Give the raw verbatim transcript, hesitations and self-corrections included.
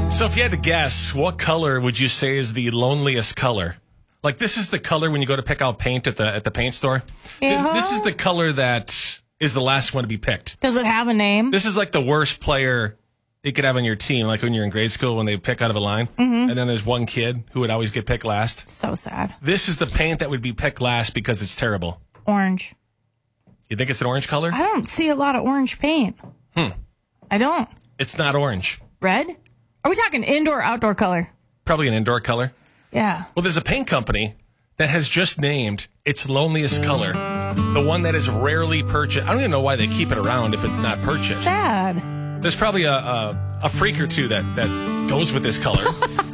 So if you had to guess, what color would you say is the loneliest color? Like, this is the color when you go to pick out paint at the at the paint store. Yeah. This is the color that is the last one to be picked. Does it have a name? This is like the worst player you could have on your team, like when you're in grade school when they pick out of a line. Mm-hmm. And then there's one kid who would always get picked last. So sad. This is the paint that would be picked last because it's terrible. Orange. You think it's an orange color? I don't see a lot of orange paint. Hmm. I don't. It's not orange. Red? Are we talking indoor or outdoor color? Probably an indoor color. Yeah. Well, there's a paint company that has just named its loneliest color, the one that is rarely purchased. I don't even know why they keep it around if it's not purchased. Sad. There's probably a, a, a freak or two that, that goes with this color.